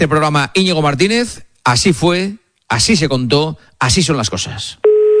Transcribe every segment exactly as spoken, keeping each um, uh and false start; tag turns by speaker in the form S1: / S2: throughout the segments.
S1: Este programa Íñigo Martínez, así fue, así se contó, así son las cosas.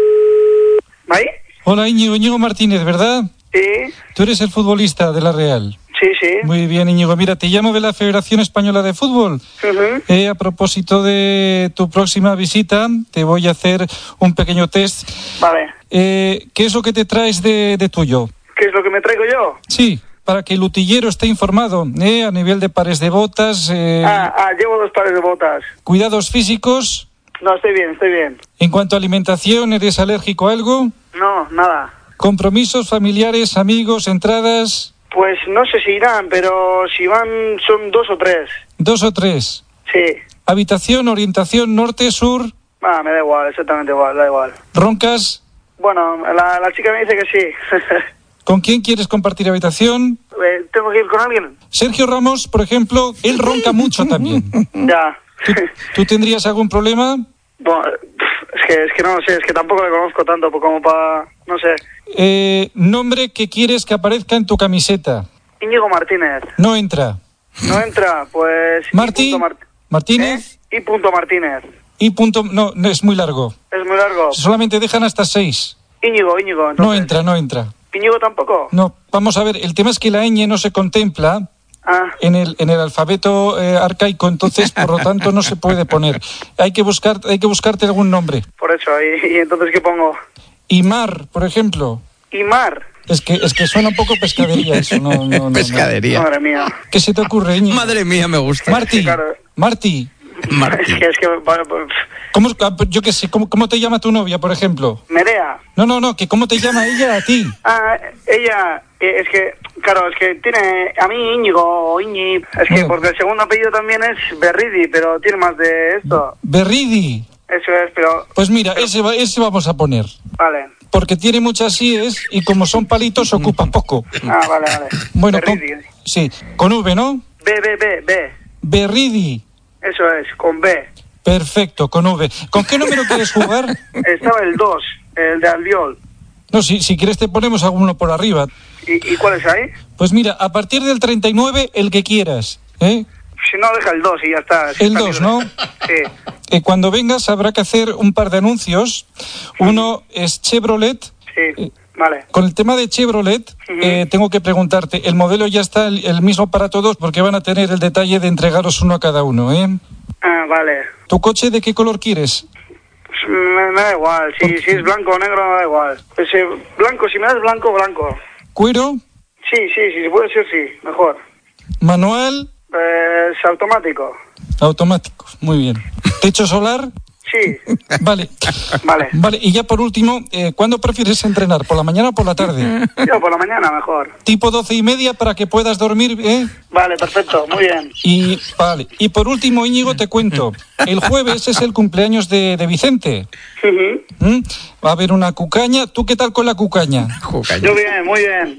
S2: ¿Ahí?
S3: Hola Íñigo, Íñigo Martínez, ¿verdad?
S2: Sí.
S3: Tú eres el futbolista de la Real.
S2: Sí, sí.
S3: Muy bien, Íñigo. Mira, te llamo de la Federación Española de Fútbol.
S2: Uh-huh.
S3: Eh, a propósito de tu próxima visita, te voy a hacer un pequeño test.
S2: Vale.
S3: Eh, ¿Qué es lo que te traes de, de tuyo?
S2: ¿Qué es lo que me traigo yo?
S3: Sí, para que el utillero esté informado, eh, a nivel de pares de botas. Eh,
S2: Ah, ah, llevo dos pares de botas.
S3: Cuidados físicos.
S2: No, estoy bien, estoy bien.
S3: En cuanto a alimentación, ¿eres alérgico a algo?
S2: No, nada.
S3: Compromisos familiares, amigos, entradas.
S2: Pues no sé si irán, pero si van son dos o tres.
S3: Dos o tres.
S2: Sí.
S3: Habitación, orientación, norte, sur.
S2: Ah, me da igual, exactamente igual, da igual.
S3: Roncas.
S2: Bueno, la, la chica me dice que sí.
S3: ¿Con quién quieres compartir habitación?
S2: Eh, ¿Tengo que ir con alguien?
S3: Sergio Ramos, por ejemplo, él ronca mucho también.
S2: Ya.
S3: ¿Tú, tú tendrías algún problema?
S2: Bueno, es que, es que no sé, es que tampoco le conozco tanto como para... no sé.
S3: Eh, nombre que quieres que aparezca en tu camiseta.
S2: Íñigo Martínez.
S3: No entra.
S2: No entra, pues...
S3: Martí.
S2: Y punto Mart-
S3: Martínez.
S2: ¿Eh? Y punto Martínez.
S3: Y punto... No, no, es muy largo.
S2: Es muy largo.
S3: Solamente dejan hasta seis.
S2: Íñigo, Íñigo, entonces.
S3: No entra, no entra.
S2: ¿Íñigo tampoco?
S3: No, vamos a ver, el tema es que la ñ no se contempla
S2: Ah,
S3: en el en el alfabeto eh, arcaico, entonces por lo tanto no se puede poner. Hay que buscar hay que buscarte algún nombre.
S2: por eso. ¿Y, y entonces qué pongo?
S3: Imar, por ejemplo.
S2: Imar.
S3: Es que es que suena un poco pescadería eso, no, no, no, no.
S1: Pescadería.
S2: Madre mía.
S3: ¿Qué se te ocurre, Íñigo?
S1: Madre mía, me gusta.
S3: Martí,
S2: Claro.
S3: Martí.
S1: Martí.
S2: Es que, es que, bueno, pues,
S3: ¿Cómo, yo qué sé, ¿cómo, ¿cómo te llama tu novia, por ejemplo?
S2: Merea.
S3: No, no, no, que cómo te llama ella a ti.
S2: Ah, ella, eh, es que, claro, es que tiene, a mí Íñigo o Iñi, es que
S3: Bueno.
S2: porque el segundo apellido también es Berridi, pero tiene más de esto.
S3: Berridi.
S2: Eso es, pero,
S3: Pues mira, ese, va- ese vamos a poner.
S2: vale.
S3: Porque tiene muchas síes y como son palitos ocupa poco.
S2: Ah, vale, vale.
S3: Bueno, con,
S2: Berridi.
S3: sí, con V, ¿no?
S2: B, B, B, B.
S3: Berridi.
S2: Eso es, con B.
S3: Perfecto, con V. ¿Con qué número quieres jugar?
S2: Estaba el dos, el de Albiol.
S3: No, si, si quieres te ponemos alguno por arriba.
S2: ¿Y, y cuál es ahí?
S3: Pues mira, a partir del treinta y nueve, el que quieras. ¿eh?
S2: Si no, deja el dos y ya está. Si
S3: El
S2: está
S3: dos,
S2: libre.
S3: ¿no?
S2: Sí.
S3: Eh, cuando vengas habrá que hacer un par de anuncios. Uno es Chevrolet.
S2: Sí, vale.
S3: Con el tema de Chevrolet, eh, tengo que preguntarte, el modelo ya está el, el mismo para todos porque van a tener el detalle de entregaros uno a cada uno, ¿eh?
S2: Ah, vale.
S3: ¿Tu coche de qué color quieres?
S2: Pues me, me da igual. Si, si es blanco o negro, me da igual. Pues, eh, blanco, si me das blanco, blanco.
S3: ¿Cuero?
S2: Sí, sí, sí, si puede ser, sí. Mejor.
S3: ¿Manual?
S2: Eh, es automático.
S3: Automático, muy bien. ¿Techo solar?
S2: Sí.
S3: Vale.
S2: Vale.
S3: Vale, y ya por último, eh, ¿cuándo prefieres entrenar? ¿Por la mañana o por la tarde?
S2: Yo por la mañana, mejor.
S3: Tipo doce y media para que puedas dormir, ¿eh?
S2: Vale, perfecto. Muy bien.
S3: Y, vale. Y por último, Íñigo, te cuento. El jueves es el cumpleaños de, de Vicente.
S2: Ujú.
S3: ¿Mm? Va a haber una cucaña. ¿Tú qué tal con la cucaña?
S2: Yo bien, muy bien.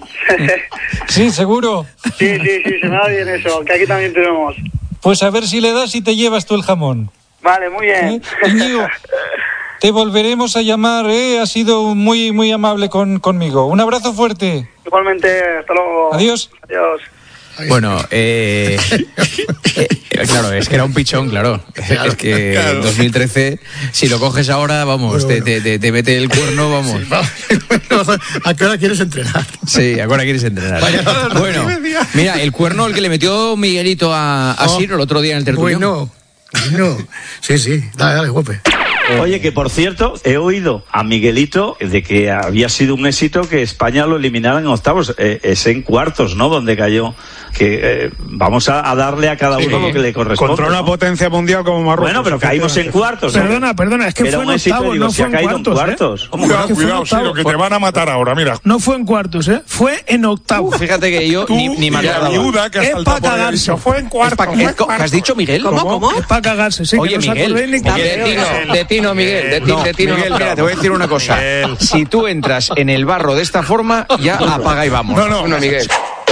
S3: Sí, seguro.
S2: Sí, sí, sí, se me da bien eso, que aquí también tenemos.
S3: Pues a ver si le das y te llevas tú el jamón.
S2: Vale, muy
S3: ¿Eh?
S2: bien.
S3: Íñigo, te volveremos a llamar, ¿eh? Has sido muy, muy amable con, conmigo. Un abrazo fuerte.
S2: Igualmente, hasta luego.
S3: Adiós.
S2: Adiós.
S1: Bueno, eh, eh, claro, es que era un pichón, claro. Es que en dos mil trece, si lo coges ahora, vamos,
S4: Bueno,
S1: te,
S4: bueno.
S1: te, te, te mete el cuerno, vamos.
S4: Sí, va. ¿A qué hora quieres entrenar?
S1: Sí, ahora quieres entrenar.
S4: Vaya,
S1: Bueno, mira, el cuerno el que le metió Miguelito a, a
S4: Oh,
S1: Siro el otro día en el tertulión.
S4: Bueno, bueno. Sí, sí, dale, dale, golpe.
S5: Oye, que por cierto, he oído a Miguelito de que había sido un éxito que España lo eliminara en octavos. Eh, es en cuartos, ¿no? Donde cayó. Que eh, vamos a, a darle a cada uno
S6: Sí,
S5: lo que le corresponde.
S6: contra una
S5: ¿no?
S6: potencia mundial como Marruecos.
S5: Bueno, pero caímos en cuartos. ¿no?
S7: Perdona, perdona, es que
S5: Era
S7: fue en
S5: un éxito,
S7: octavos,
S5: digo,
S7: no
S5: si
S7: fue
S5: ha
S7: en
S5: caído
S7: cuartos,
S5: en
S7: ¿eh?
S5: cuartos. ¿Cómo?
S6: Cuidado,
S7: que fue en
S6: cuidado, Siro,
S7: octavos.
S6: que te van a matar ahora, mira.
S7: No fue en cuartos, ¿eh? Fue en octavos.
S1: Fíjate que yo
S6: Tú
S1: ni, ni me
S6: y la
S1: acordaba.
S6: viuda que has
S7: Es
S6: saltado
S7: pa'
S6: por ahí,
S7: cagarse.
S6: dicho, fue en cuartos.
S1: Pa-
S6: fue en
S1: ¿Qué co-
S6: cuartos.
S1: has dicho, Miguel?
S6: ¿Cómo, cómo?
S7: Es para cagarse, sí.
S1: Oye,
S7: que no os
S1: Miguel,
S7: acordéis ni
S1: de
S7: que-
S1: Tino, de Tino, Miguel, de, ti-
S6: No,
S1: de Tino.
S6: Miguel,
S1: Mira, te voy a decir una cosa.
S6: Miguel.
S1: Si tú entras en el barro de esta forma, ya apaga y vamos.
S6: No, no.
S1: Miguel.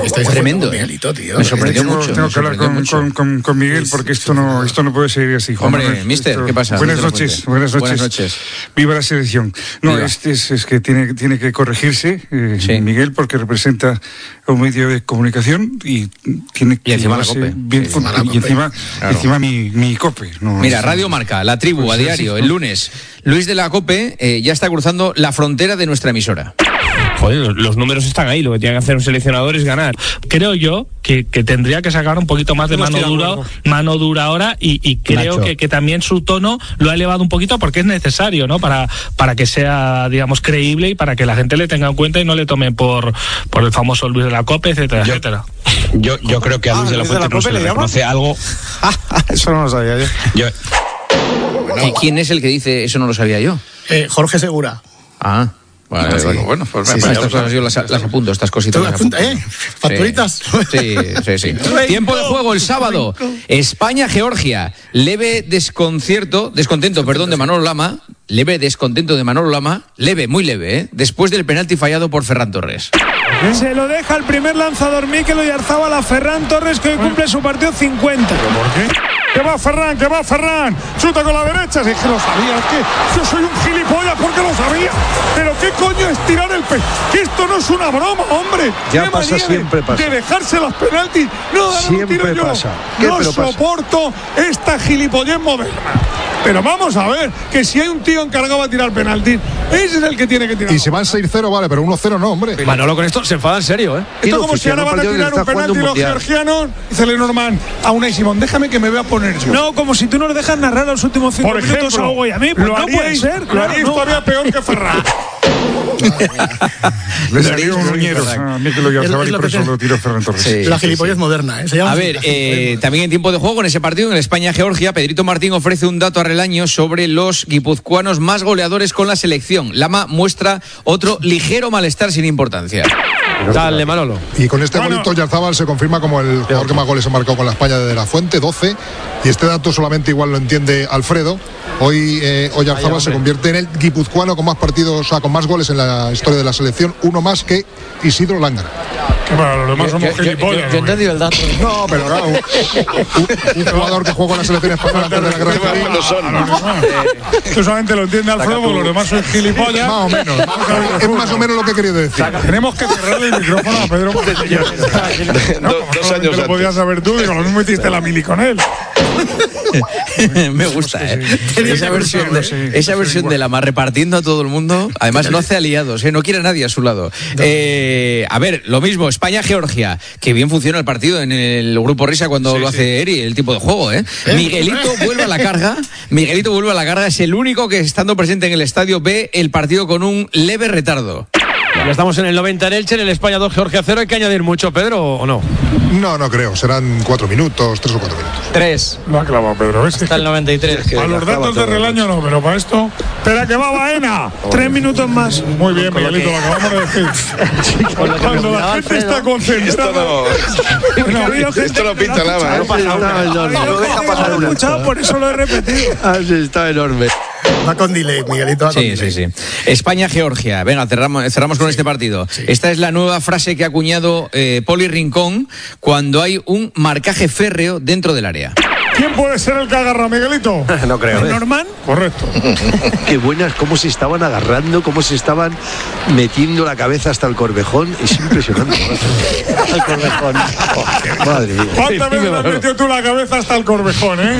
S4: Estáis
S1: tremendo.
S4: con Miguelito, tío.
S1: Me sorprendió
S6: Tengo,
S1: mucho.
S6: tengo
S1: me
S6: que hablar
S1: sorprendió
S6: con,
S1: mucho.
S6: con, con, con Miguel porque esto no, esto no puede seguir así. Juan
S1: Hombre,
S6: Manuel.
S1: mister,
S6: Esto-
S1: ¿qué pasa?
S6: Buenas
S1: Mister
S6: noches,
S1: Fuente.
S6: buenas noches.
S1: Buenas noches.
S6: Viva la selección. No,
S1: Viva.
S6: este es, es que tiene, tiene que corregirse eh,
S1: Sí.
S6: Miguel porque representa un medio de comunicación y tiene que
S1: Y encima la
S6: llevarse
S1: COPE.
S6: bien
S1: Sí,
S6: fun-
S4: encima la
S6: y
S4: COPE.
S6: encima,
S1: Claro.
S6: encima mi, mi COPE. No,
S1: Mira,
S6: es-
S1: Radio Marca, La Tribu,
S6: Pues
S1: a
S6: sí,
S1: diario,
S6: sí.
S1: el lunes. Luis de la COPE eh, ya está cruzando la frontera de nuestra emisora.
S8: Joder, los, los números están ahí, lo que tiene que hacer un seleccionador es ganar.
S3: Creo yo que, que tendría que sacar un poquito más de
S7: No
S3: mano
S7: estoy de
S3: dura,
S7: acuerdo.
S3: mano dura ahora y, y creo que, que también su tono lo ha elevado un poquito porque es necesario, ¿no? Para, para que sea, digamos, creíble y para que la gente le tenga en cuenta y no le tome por, por el famoso Luis de la COPE, etcétera,
S8: Yo-
S3: etcétera.
S8: Yo, yo creo que a Luis de la
S7: Luis de
S8: Fuente
S7: la
S8: no se
S7: Cope
S8: le
S7: le llaman.
S8: reconoce algo.
S7: Eso no lo sabía yo.
S8: Yo,
S1: ¿Y quién es el que dice eso? No lo sabía yo.
S4: Eh, Jorge Segura.
S1: Ah, vale,
S4: Sí.
S1: bueno, bueno, pues
S4: Sí,
S1: para
S4: sí,
S1: estas
S4: sí.
S1: cosas yo las, las apunto, estas cositas.
S4: ¿Tú
S1: las
S4: las apuntas,
S1: apunto.
S4: eh? ¿Facturitas?
S1: Sí, sí, sí. Tiempo de juego el sábado. España-Georgia. Leve desconcierto, descontento, perdón, de Manolo Lama. Leve descontento de Manolo Lama. Leve, muy leve, ¿eh? Después del penalti fallado por Ferran Torres.
S7: Se lo deja el primer lanzador Mikel Oyarzábal a Ferran Torres, que hoy cumple su partido cincuenta.
S6: ¿Por qué?
S7: ¡Que va Ferran, que va Ferran! ¡Chuta con la derecha! Si es que lo sabía, es que yo soy un gilipollas porque lo sabía. Pero ¿qué coño es tirar el pe? Que esto no es una broma, hombre.
S9: Ya
S7: ¿Qué
S9: pasa,
S7: manía de-
S9: siempre pasa.
S7: De dejarse los penaltis. No, ahora lo
S9: Siempre
S7: tiro yo.
S9: pasa. ¿Qué,
S7: No
S9: pero pasa?
S7: soporto esta gilipollez moderna. Pero vamos a ver, que si hay un tío encargado a tirar penaltis, ese es el que tiene que tirar.
S9: Y si van seis cero, vale, pero uno cero no, hombre.
S10: Manolo con esto se enfada en serio, ¿eh?
S7: Esto como si ahora van a tirar un penalti los georgianos. Dice Lenormand a Unai Simón, déjame que me voy a poner yo. No, como si tú nos dejas narrar los últimos cinco
S6: Por
S7: minutos
S6: ejemplo,
S7: a Hugo y a mí. Pues
S6: lo
S7: no puede
S6: haríais-
S7: ser.
S6: lo
S7: Claro,
S6: haríais
S7: no.
S6: todavía peor que Ferran. Le salió un uñero a Mikel Oyarzábal
S4: Es
S6: y
S4: lo
S6: por
S4: que
S6: eso
S4: te-
S6: lo tiró Ferran Torres.
S1: Sí,
S4: La
S1: sí,
S4: gilipollez
S1: sí.
S4: moderna, ¿eh? Se llama
S1: A
S4: así,
S1: ver,
S4: la
S1: eh,
S4: gilipollez
S1: también en tiempo de juego, en ese partido, en el España-Georgia, Pedrito Martín ofrece un dato a Relaño sobre los guipuzcoanos más goleadores con la selección. Lama muestra otro ligero malestar sin importancia.
S10: Dale, Manolo.
S9: Y con este
S6: Bueno.
S9: golito Oyarzábal se confirma como el jugador que más goles ha marcado con la España de la Fuente, doce. Y este dato solamente igual lo entiende Alfredo. Hoy eh, Oyarzábal se convierte en el guipuzcoano con más partidos, o sea, con más goles en la historia de la selección, uno más que Isidro Lángara.
S6: Que para los demás somos
S10: Yo- yo- yo-
S6: gilipollas.
S10: yo he
S6: ¿no?
S10: entendido el dato.
S9: No, pero claro, un, un- un jugador que jugó con la selección española antes de la guerra civil.
S6: Esto solamente lo entiende Alfredo porque los demás son gilipollas.
S9: Más o menos. Es más o menos lo que he querido decir.
S6: Tenemos que cerrarle el micrófono a Pedro Montellano. No, como solamente lo podías saber tú, digo, lo mismo hiciste la mili con él.
S1: Me gusta, ¿eh? Esa versión,
S6: Sí, sí,
S1: de, esa
S6: sí,
S1: versión
S6: igual.
S1: de Lama repartiendo a todo el mundo. Además, no hace aliados, ¿eh? No quiere a nadie a su lado. Eh, a ver, lo mismo, España-Georgia. Que bien funciona el partido en el grupo Risa cuando lo hace Eri, el tipo de juego, ¿eh? Miguelito vuelve a la carga. Miguelito vuelve a la carga. Es el único que, estando presente en el estadio, ve el partido con un leve retardo.
S10: Ya estamos en el noventa en Elche, en el España dos, Georgia cero. ¿Hay que añadir mucho, Pedro, o no?
S9: No, no creo. Serán cuatro minutos, tres o cuatro minutos.
S10: Tres.
S6: Lo ha clavado Pedro, ¿ves?
S10: Hasta el noventa y tres.
S6: Para los datos de Relaño no, pero para esto. ¡Espera que va Baena!
S7: Tres minutos más.
S6: Muy bien, Miguelito, lo acabamos de decir. Cuando la gente está concentrada. No,
S7: Esto
S6: lo pinta Lama.
S7: Lo deja pasar una. Escuchado, por eso lo he repetido.
S8: está enorme.
S4: Va con delay, Miguelito. Va con
S1: Sí,
S4: delay.
S1: sí, sí. España-Georgia. Venga, cerramos, cerramos con este partido. Esta es la nueva frase que ha acuñado eh, Poli Rincón cuando hay un marcaje férreo dentro del área.
S6: ¿Quién puede ser el que agarra, Miguelito?
S10: No creo. ¿eh?
S7: Norman,
S6: Correcto.
S11: Qué buenas, cómo se estaban agarrando, cómo se estaban metiendo la cabeza hasta el corvejón. Es impresionante. Al corvejón. Oh, madre mía.
S6: ¿Cuántas veces le has metido tú la cabeza hasta el corvejón, eh?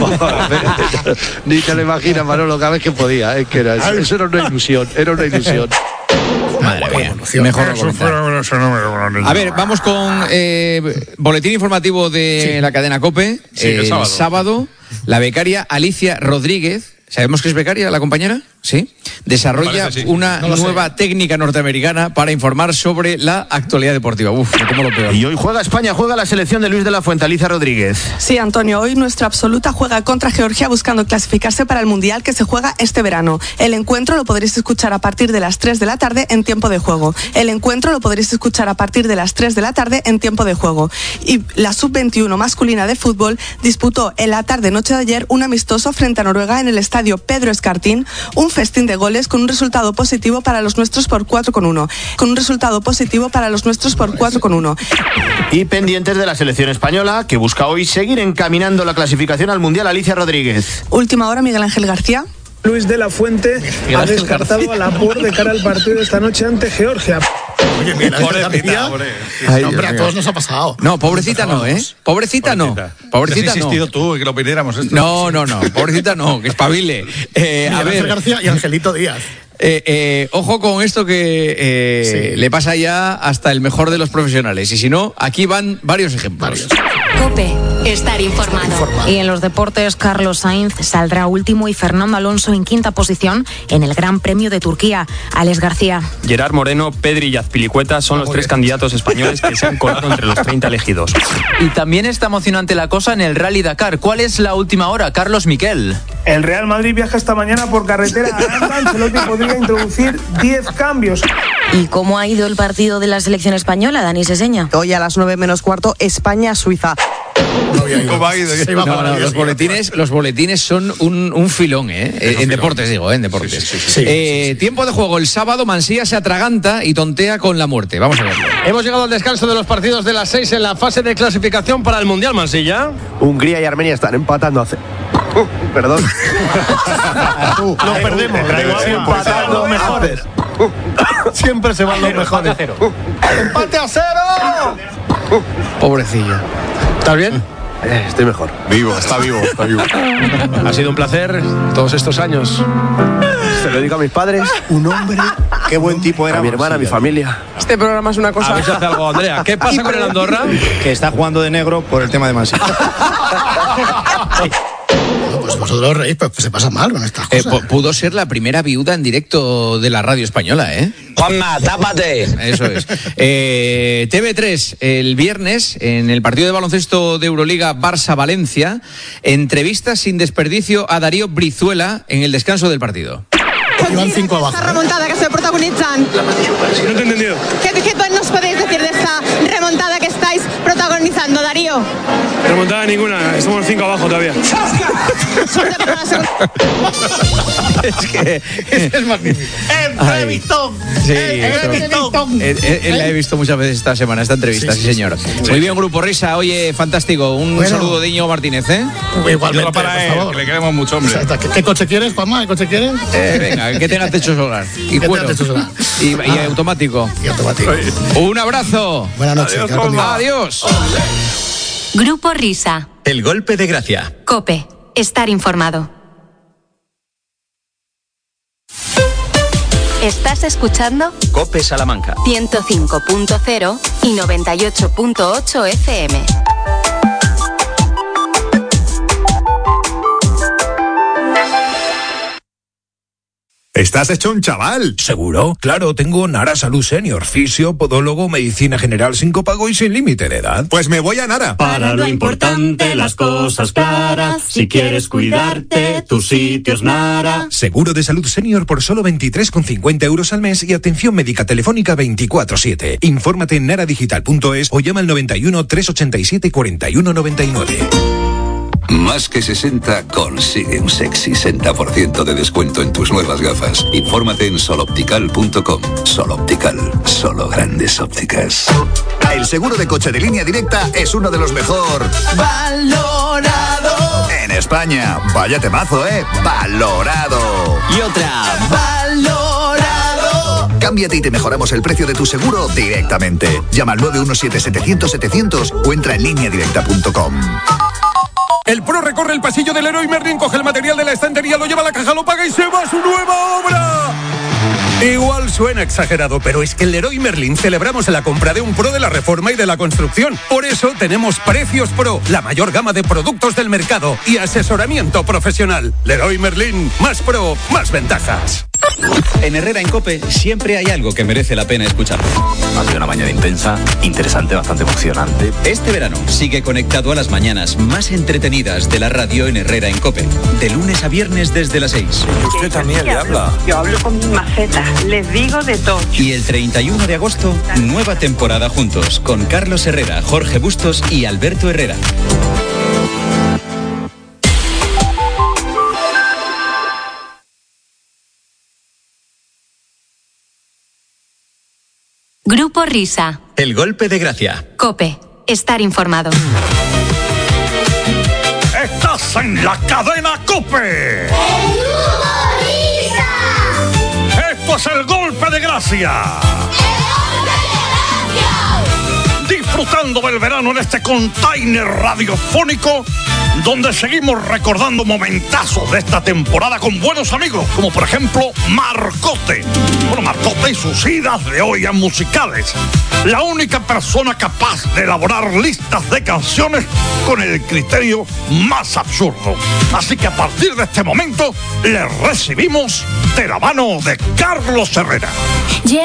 S11: Ni te lo imaginas, Manolo, cada vez que podía. Es que era, eso, eso era una ilusión, era una ilusión.
S1: Madre mía. Mejor no
S6: Eso
S1: comentar.
S6: fue, eso no me lo niño.
S1: A ver, vamos con eh, boletín informativo de la cadena COPE.
S10: Sí, el sábado.
S1: sábado, la becaria Alicia Rodríguez, ¿sabemos que es becaria la compañera? Sí. Desarrolla
S10: Parece, sí.
S1: una
S4: No lo sé.
S1: nueva técnica norteamericana para informar sobre la actualidad deportiva. Uf, me tomo lo peor.
S12: Y hoy juega España, juega la selección de Luis de la Fuente, Alicia Rodríguez.
S13: Sí, Antonio, hoy nuestra absoluta juega contra Georgia buscando clasificarse para el Mundial que se juega este verano. El encuentro lo podréis escuchar a partir de las tres de la tarde en tiempo de juego. El encuentro lo podréis escuchar a partir de las tres de la tarde en tiempo de juego. Y la sub veintiuno masculina de fútbol disputó en la tarde-noche de ayer un amistoso frente a Noruega en el estadio estadio Pedro Escartín, un festín de goles con un resultado positivo para los nuestros por cuatro con uno. Con un resultado positivo para los nuestros por cuatro con uno.
S12: Y pendientes de la selección española, que busca hoy seguir encaminando la clasificación al Mundial. Alicia Rodríguez.
S13: Última hora, Miguel Ángel García.
S14: Luis de la Fuente ha descartado a Laporte de cara al partido de esta noche ante Georgia.
S4: Oye, mira, pobrecita, pobre. Ay, no, hombre, a todos nos ha pasado.
S1: No, pobrecita no, ¿eh? Pobrecita no. Pobrecita no.
S6: Has insistido tú en que lo pidiéramos esto.
S1: No, no, no. Pobrecita no, que espabile. Eh, a ver.
S4: García y Angelito Díaz.
S1: Eh, eh, ojo con esto que eh, sí. le pasa ya hasta el mejor de los profesionales. Y si no, aquí van varios ejemplos.
S15: Varios. COPE, estar informado. informado. Y en los deportes, Carlos Sainz saldrá último y Fernando Alonso en quinta posición en el Gran Premio de Turquía. Alex García.
S16: Gerard Moreno, Pedri y Azpilicueta son los tres candidatos españoles que se han colado entre los treinta elegidos.
S17: Y también está emocionante la cosa en el Rally Dakar. ¿Cuál es la última hora, Carlos Miquel?
S14: El Real Madrid viaja esta mañana por carretera a Aranda. Ancelotti podría introducir diez cambios.
S15: ¿Y cómo ha ido el partido de la selección española, Dani Seseña?
S13: Hoy a las nueve menos cuarto, España-Suiza.
S1: No, no, no, los boletines, los boletines son un, un filón, ¿eh? En filón. Deportes, digo, ¿eh? En deportes. Sí, sí, sí, sí, eh, sí, sí. Tiempo de juego. El sábado Mansilla se atraganta y tontea con la muerte. Vamos a verlo.
S10: Hemos llegado al descanso de los partidos de las seis en la fase de clasificación para el Mundial, Mansilla.
S11: Hungría y Armenia están empatando hace... Uh, perdón.
S10: uh, Lo perdemos.
S11: Empatando los mejores. Uh, siempre se van los mejores.
S10: Empate a cero. Uh, ¡Empate a cero!
S1: Uh, Pobrecilla.
S10: ¿Estás bien?
S11: Eh, estoy mejor.
S6: Vivo, está vivo, está vivo.
S10: Ha sido un placer todos estos años.
S11: Se lo digo a mis padres.
S4: Un hombre, qué buen tipo era.
S11: A mi hermana, a mi familia.
S13: Este programa es una cosa...
S10: A ver si hace algo, Andrea. ¿Qué pasa con el Andorra?
S18: Que está jugando de negro por el tema de Mansilla.
S4: Pues vosotros reís, pues se pasa mal con estas cosas.
S1: Eh, pudo ser la primera viuda en directo de la radio española, ¿eh?
S19: Juanma, tápate.
S1: Eso es. Eh, T V tres, el viernes, en el partido de baloncesto de Euroliga Barça-Valencia, entrevista sin desperdicio a Darío Brizuela en el descanso del partido.
S4: Llevan cinco abajo.
S20: Esta remontada que estoy protagonizando.
S14: No te he entendido.
S20: ¿Qué, ¿Qué nos podéis decir de esta remontada que estáis protagonizando, Darío?
S14: Remontada ninguna, estamos cinco abajo todavía.
S1: Es que es magnífico.
S10: ¡Entrevistón!
S1: Sí, entrevistón. Él, él la he visto muchas veces esta semana, esta entrevista, sí, sí, sí señor. Sí, sí. Muy bien, Grupo Risa, oye, fantástico. Un bueno. saludo de Íñigo Martínez, ¿eh?
S6: Igualmente, para él, que le queremos mucho, hombre.
S4: O sea, ¿qué, ¿Qué coche quieres, Juanma? ¿Qué coche quieres?
S1: Eh, venga, que tenga techo solar. Y cuero. Techo solar. Y, y ah. automático.
S4: Y automático.
S1: Un abrazo.
S4: Buenas noches.
S1: Adiós. Adiós.
S15: Grupo Risa.
S19: El golpe de gracia.
S15: COPE. Estar informado. ¿Estás escuchando?
S19: COPE Salamanca.
S15: ciento cinco punto cero y noventa y ocho punto ocho F M.
S21: Estás hecho un chaval.
S22: ¿Seguro? Claro, tengo Nara Salud Senior, fisio, podólogo, medicina general sin copago y sin límite de edad.
S21: Pues me voy a Nara.
S23: Para lo importante, las cosas claras. Si quieres cuidarte, tu sitio es Nara.
S22: Seguro de salud senior por solo veintitrés con cincuenta euros al mes y atención médica telefónica veinticuatro siete. Infórmate en naradigital punto es o llama al noventa y uno, trescientos ochenta y siete, cuarenta y uno noventa y nueve.
S24: Más que sesenta consigue un sexy sesenta por ciento de descuento en tus nuevas gafas. Infórmate en soloptical punto com. Soloptical, solo grandes ópticas.
S25: El seguro de coche de Línea Directa es uno de los mejor
S26: valorado
S25: en España. Vaya temazo, ¿eh? Valorado.
S26: Y otra, valorado.
S25: Cámbiate y te mejoramos el precio de tu seguro directamente. Llama al nueve uno siete, setecientos, setecientos o entra en línea directa punto com.
S6: El pro recorre el pasillo del Leroy Merlin, coge el material de la estantería, lo lleva a la caja, lo paga y se va a su nueva obra. Igual suena exagerado, pero es que en Leroy Merlin celebramos la compra de un pro de la reforma y de la construcción. Por eso tenemos Precios Pro, la mayor gama de productos del mercado y asesoramiento profesional. Leroy Merlin, más pro, más ventajas.
S19: En Herrera en COPE siempre hay algo que merece la pena escuchar.
S27: Ha sido una mañana intensa, interesante, bastante emocionante.
S19: Este verano sigue conectado a las mañanas más entretenidas de la radio en Herrera en COPE. De lunes a viernes desde las seis.
S6: Usted también le habla.
S28: Yo hablo con mi maceta, les digo de todo.
S19: Y el treinta y uno de agosto, nueva temporada juntos con Carlos Herrera, Jorge Bustos y Alberto Herrera.
S2: Grupo Risa.
S3: El golpe de gracia.
S2: COPE. Estar informado.
S6: Estás en la cadena COPE.
S5: ¡El Grupo Risa!
S6: Esto es el golpe de gracia. Disfrutando del verano en este container radiofónico donde seguimos recordando momentazos de esta temporada con buenos amigos, como por ejemplo Marcote. Bueno, Marcote y sus idas de olla musicales. La única persona capaz de elaborar listas de canciones con el criterio más absurdo. Así que a partir de este momento le recibimos de la mano de Carlos Herrera.